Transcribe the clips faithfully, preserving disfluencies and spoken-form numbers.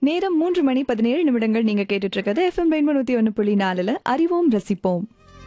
நேரம் மூன்று மணி பதினேழு நிமிடங்கள். நீங்க கேட்டுட்டு இருக்கிறது எஃப்எம் ரெயின்போ நூத்தி ஒன்னு புள்ளி நாலுல அறிவோம் ரசிப்போம்.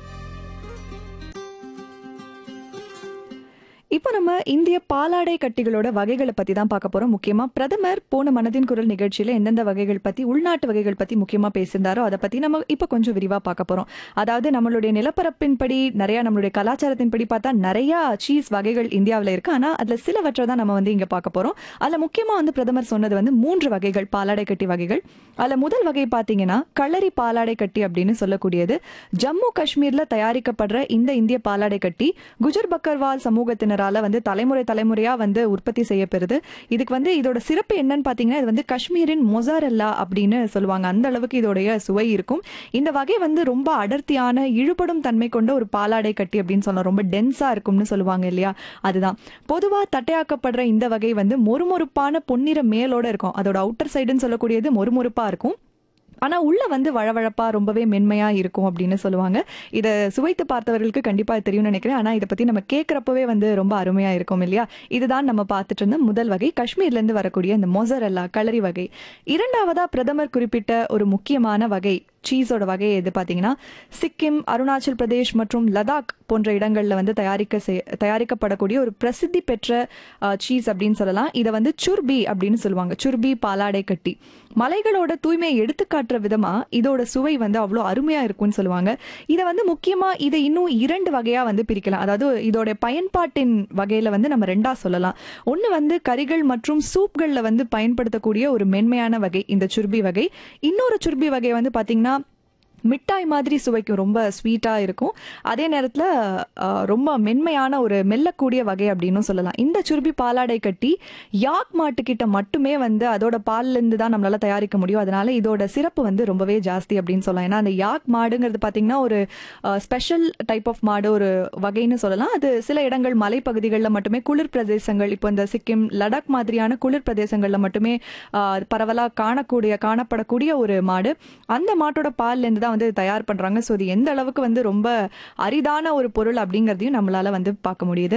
இப்போ நம்ம இந்திய பாலாடை கட்டிகளோட வகைகளை பத்தி தான் பார்க்க போறோம். முக்கியமா பிரதமர் போன மனதின் குரல் நிகழ்ச்சியில எந்தெந்த வகைகள் பத்தி, உள்நாட்டு வகைகள் பத்தி முக்கியமா பேசியிருந்தாரோ அதை பத்தி நம்ம இப்ப கொஞ்சம் விரிவா பார்க்க போறோம். அதாவது நம்மளுடைய நிலப்பரப்பின்படி நிறைய, நம்மளுடைய கலாச்சாரத்தின்படி பார்த்தா நிறைய சீஸ் வகைகள் இந்தியாவில் இருக்கு. ஆனா அதுல சிலவற்றை தான் நம்ம வந்து இங்க பார்க்க போறோம். அதுல முக்கியமா வந்து பிரதமர் சொன்னது வந்து மூன்று வகைகள் பாலாடை கட்டி வகைகள். அதுல முதல் வகை பாத்தீங்கன்னா களரி பாலாடை கட்டி அப்படின்னு சொல்லக்கூடியது. ஜம்மு காஷ்மீர்ல தயாரிக்கப்படுற இந்த இந்திய பாலாடை கட்டி குஜர் பக்கர்வால் சமூகத்தினர் வந்து தலைமுறை தலைமுறையா வந்து உற்பத்தி செய்யப்படுது. இதுக்கு வந்து இதோட சிறப்பு என்னன்னு பாத்தீங்கன்னா, இது வந்து காஷ்மீரின் மொசாரெல்லா அப்படின்னு சொல்லுவாங்க. அந்த அளவுக்கு இதோடைய சுவை இருக்கும். இந்த வகை வந்து ரொம்ப அடர்த்தியான இழுபடும் தன்மை கொண்ட ஒரு பாலாடை கட்டி அப்படின்னு சொல்லலாம். ரொம்ப டென்ஸா இருக்கும்னு சொல்லுவாங்க இல்லையா, அதுதான். பொதுவா தட்டையாக்கப்படுற இந்த வகை வந்து மொறுமொறுப்பான பொன்னிற மேலோட இருக்கும். அதோட அவுட்டர் சைடுன்னு சொல்லக்கூடியது மொறுமொறுப்பா இருக்கும். ஆனா உள்ள வந்து வழவழப்பா ரொம்பவே மென்மையா இருக்கும் அப்படின்னு சொல்லுவாங்க. இதை சுவைத்து பார்த்தவர்களுக்கு கண்டிப்பா தெரியும்னு நினைக்கிறேன். ஆனா இதை பத்தி நம்ம கேட்கறப்பவே வந்து ரொம்ப அருமையா இருக்கும் இல்லையா. இதுதான் நம்ம பார்த்துட்டு இருந்த முதல் வகை, காஷ்மீர்ல இருந்து வரக்கூடிய இந்த மொசரெல்லா களரி வகை. இரண்டாவதா பிரதமர் குறிப்பிட்ட ஒரு முக்கியமான வகை சீஸோட வகை எது பாத்தீங்கன்னா, சிக்கிம், அருணாச்சல் பிரதேஷ் மற்றும் லடாக் போன்ற இடங்கள்ல வந்து தயாரிக்க தயாரிக்கப்படக்கூடிய ஒரு பிரசித்தி பெற்ற சீஸ் அப்படின்னு சொல்லலாம். இதை வந்து சுர்பி அப்படின்னு சொல்லுவாங்க. சுர்பி பாலாடை கட்டி மலைகளோட தூய்மையை எடுத்துக்காட்டுற விதமா இதோட சுவை வந்து அவ்வளோ அருமையா இருக்கும்னு சொல்லுவாங்க. இதை வந்து முக்கியமா இதை இன்னும் இரண்டு வகையா வந்து பிரிக்கலாம். அதாவது இதோட பயன்பாட்டின் வகையில வந்து நம்ம ரெண்டா சொல்லலாம். ஒன்னு வந்து கறிகள் மற்றும் சூப்கள்ல வந்து பயன்படுத்தக்கூடிய ஒரு மென்மையான வகை இந்த சுர்பி வகை. இன்னொரு சுர்பி வகை வந்து பாத்தீங்கன்னா மிட்டாய் மாதிரி சுவைக்கும், ரொம்ப ஸ்வீட்டா இருக்கும். அதே நேரத்துல ரொம்ப மென்மையான ஒரு மெல்லக்கூடிய வகை அப்படின்னு சொல்லலாம். இந்த சுர்பி பாலாடை கட்டி யாக் மாட்டுக்கிட்ட மட்டுமே வந்து அதோட பால்ல இருந்து தான் நம்மளால தயாரிக்க முடியும். அதனால இதோட சிறப்பு வந்து ரொம்பவே ஜாஸ்தி அப்படின்னு சொல்லலாம். ஏன்னா அந்த யாக் மாடுங்கிறது பாத்தீங்கன்னா ஒரு ஸ்பெஷல் டைப் ஆஃப் மாடு, ஒரு வகைன்னு சொல்லலாம். அது சில இடங்கள் மலைப்பகுதிகளில் மட்டுமே, குளிர் பிரதேசங்கள், இப்போ இந்த சிக்கிம், லடாக் மாதிரியான குளிர் பிரதேசங்கள்ல மட்டுமே பரவலா காணக்கூடிய காணப்படக்கூடிய ஒரு மாடு. அந்த மாட்டோட பால்ல இருந்து வந்து தயார் பண்றாங்க. சோ இது எந்த அளவுக்கு வந்து ரொம்ப அரிதான ஒரு பொருள் அப்படிங்கறதையும் நம்மளால வந்து பார்க்க முடியுது.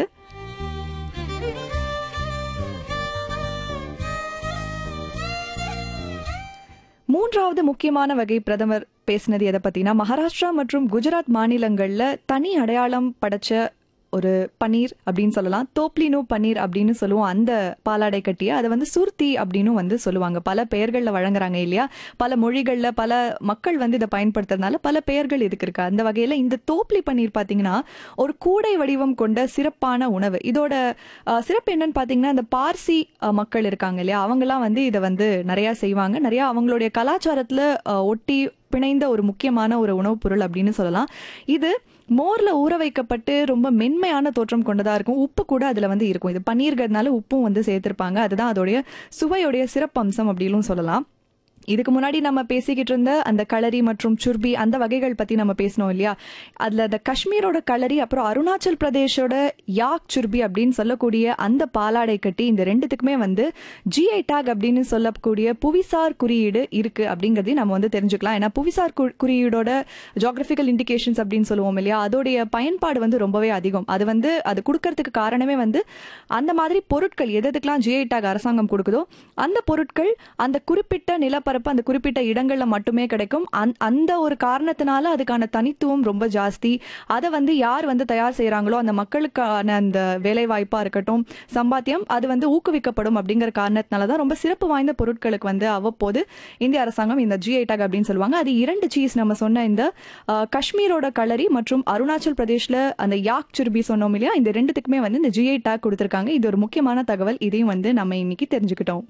மூன்றாவது முக்கியமான வகை பிரதமர் பேசினது எதை பத்தினா, மகாராஷ்டிரா மற்றும் குஜராத் மாநிலங்கள்ல தனி அடையாளம் படைச்ச ஒரு பன்னீர் அப்படின்னு சொல்லலாம். தோப்லினோ பன்னீர் அப்படின்னு சொல்லுவோம் அந்த பாலாடை கட்டிய. அதை வந்து சுர்த்தி அப்படின்னு வந்து சொல்லுவாங்க. பல பெயர்கள்ல வழங்குறாங்க இல்லையா, பல மொழிகள்ல பல மக்கள் வந்து இதை பயன்படுத்துறதுனால பல பெயர்கள் இதுக்கு இருக்கு. அந்த வகையில இந்த தோப்லி பன்னீர் பாத்தீங்கன்னா ஒரு கூடை வடிவம் கொண்ட சிறப்பான உணவு. இதோட சிறப்பு என்னன்னு பாத்தீங்கன்னா, இந்த பார்சி மக்கள் இருக்காங்க இல்லையா, அவங்கெல்லாம் வந்து இதை வந்து நிறைய செய்வாங்க. நிறைய அவங்களுடைய கலாச்சாரத்துல ஒட்டி பிணைந்த ஒரு முக்கியமான ஒரு உணவுப் பொருள் அப்படின்னு சொல்லலாம். இது மோர்ல ஊற வைக்கப்பட்டு ரொம்ப மென்மையான தோற்றம் கொண்டதா இருக்கும். உப்பு கூட அதுல வந்து இருக்கும். இது பன்னீர்கிறதுனால உப்பும் வந்து சேர்த்திருப்பாங்க. அதுதான் அதோடைய சுவையுடைய சிறப்பம்சம் அப்படின்னு சொல்லலாம். இதுக்கு முன்னாடி நம்ம பேசிக்கிட்டு இருந்த அந்த களரி மற்றும் சுர்பி அந்த வகைகள் பத்தி நம்ம பேசணும் இல்லையா. அதுல அந்த காஷ்மீரோட களரி, அப்புறம் அருணாச்சல் பிரதேஷோட யாக் சுர்பி அப்படின்னு சொல்லக்கூடிய அந்த பாலாடை கட்டி, இந்த ரெண்டுத்துக்குமே வந்து ஜிஐ டாக் அப்படின்னு சொல்லக்கூடிய புவிசார் குறியீடு இருக்கு அப்படிங்கறதையும் நம்ம வந்து தெரிஞ்சுக்கலாம். ஏன்னா புவிசார் குறியீடோட ஜியோகிராபிக்கல் இண்டிகேஷன்ஸ் அப்படின்னு சொல்லுவோம் இல்லையா, அதோடைய பயன்பாடு வந்து ரொம்பவே அதிகம். அது வந்து அது கொடுக்கறதுக்கு காரணமே வந்து அந்த மாதிரி பொருட்கள் எதுக்கெல்லாம் ஜிஐ டாக் அரசாங்கம் கொடுக்குதோ அந்த பொருட்கள் அந்த குறிப்பிட்ட நிலப்பரப்பு, அந்த குறிப்பிட்ட இடங்கள்ல மட்டுமே கிடைக்கும். அந்த ஒரு காரணத்தினால அதுக்கான தனித்துவம் ரொம்ப ஜாஸ்தி. அதை வந்து யார் வந்து தயார் செய்யறாங்களோ அந்த மக்களுக்கான அந்த வேலை வாய்ப்பா இருக்கட்டும், சம்பாத்தியம், அது வந்து ஊக்குவிக்கப்படும் அப்படிங்கிற காரணத்தினாலதான் ரொம்ப சிறப்பு வாய்ந்த பொருட்களுக்கு வந்து அவ்வப்போது இந்திய அரசாங்கம் இந்த ஜிஐ டாக் அப்படின்னு சொல்லுவாங்க. அது இரண்டு சீஸ் நம்ம சொன்ன இந்த காஷ்மீரோட களரி மற்றும் அருணாச்சல் பிரதேஷ்ல அந்த யாக் சுர்பி சொன்னோம் இல்லையா, இந்த ரெண்டுத்துக்குமே வந்து இந்த ஜிஐ டாக் கொடுத்திருக்காங்க. இது ஒரு முக்கியமான தகவல். இதையும் வந்து நம்ம இன்னைக்கு தெரிஞ்சுக்கிட்டோம்.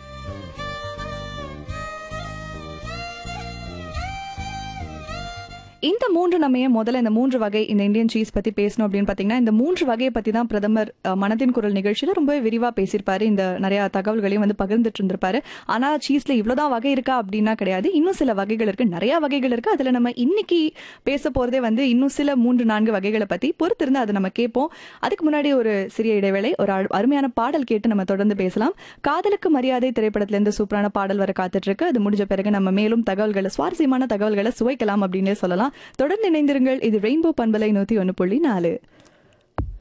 இந்த மூன்று நம்ம ஏன் முதல்ல இந்த மூன்று வகை இந்த இந்தியன் சீஸ் பத்தி பேசணும் அப்படின்னு பாத்தீங்கன்னா, இந்த மூன்று வகையை பத்தி தான் பிரதமர் மனதின் குரல் நிகழ்ச்சியில ரொம்பவே விரிவா பேசியிருப்பாரு. இந்த நிறைய தகவல்களையும் வந்து பகிர்ந்துட்டு இருந்திருப்பாரு. ஆனா சீஸ்ல இவ்வளவுதான் வகை இருக்கா அப்படின்னா கிடையாது. இன்னும் சில வகைகள் இருக்கு, நிறைய வகைகள் இருக்கு. அதுல நம்ம இன்னைக்கு பேச போறதே வந்து இன்னும் சில மூன்று நான்கு வகைகளை பத்தி. பொறுத்திருந்து அதை நம்ம கேட்போம். அதுக்கு முன்னாடி ஒரு சிறிய இடைவேளை, ஒரு அருமையான பாடல் கேட்டு நம்ம தொடர்ந்து பேசலாம். காதலுக்கு மரியாதை திரைப்படத்துல இருந்து சூப்பரான பாடல் வர காத்துட்டு இருக்கு. அது முடிஞ்ச பிறகு நம்ம மேலும் தகவல்களை, சுவாரஸ்யமான தகவல்களை சுவைக்கலாம் அப்படின்னு சொல்லலாம். தொடர்ந்து இணைந்திருங்கள். இது ரெயின்போ பண்பலை நூத்தி ஒன்னு புள்ளி நாலு.